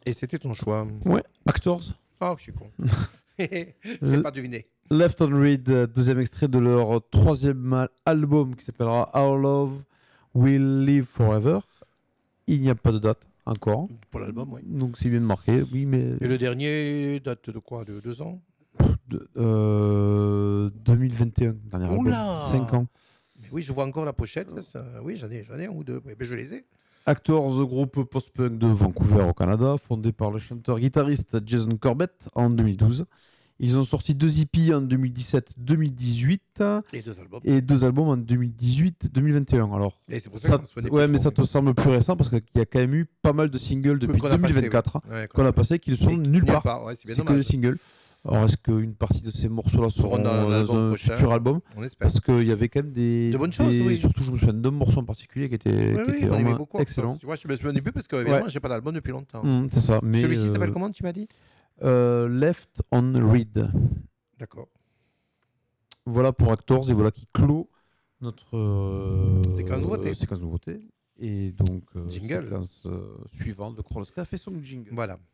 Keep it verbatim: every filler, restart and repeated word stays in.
Et c'était ton choix. Ouais, Actors. Oh, je suis con. Je n'ai pas deviné. Left on Read, deuxième extrait de leur troisième album qui s'appellera Our Love Will Live Forever. Il n'y a pas de date encore. Pour l'album, oui. Donc c'est bien marqué, oui, mais... Et le dernier date de quoi? De deux ans? de, euh, deux mille vingt et un, dernier Oula album. cinq ans. Mais oui, je vois encore la pochette. Là, ça... Oui, j'en ai, j'en ai un ou deux. Mais je les ai. Actors, groupe post-punk de Vancouver au Canada, fondé par le chanteur-guitariste Jason Corbett en deux mille douze. Ils ont sorti deux E P en deux mille dix-sept deux mille dix-huit Et deux albums. et deux albums en deux mille dix-huit deux mille vingt et un. Alors, et c'est pour ça, ça ça ouais, mais trop, ça te semble plus récent parce qu'il y a quand même eu pas mal de singles depuis qu'on deux mille vingt-quatre passé, ouais. Ouais, qu'on a passé qui ne sont et nulle part. part. Ouais, c'est c'est que des singles. Alors, est-ce qu'une partie de ces morceaux-là seront dans, dans un prochain, futur album? On espère. Parce qu'il y avait quand même des. De bonnes des, choses, oui. Surtout, je me souviens d'un morceau en particulier qui était, oui, qui oui, était vraiment beaucoup, excellent. Tu vois, je me souviens plus parce que, évidemment, ouais. j'ai pas d'album depuis longtemps. Mmh, c'est ça. Mais celui-ci euh, s'appelle comment, tu m'as dit? euh, Left on Read. D'accord. Voilà pour Actors et voilà qui clôt notre euh, séquence nouveauté. séquence nouveauté. Et donc, euh, jingle. séquence euh, suivante de Krollska fait son jingle. Voilà.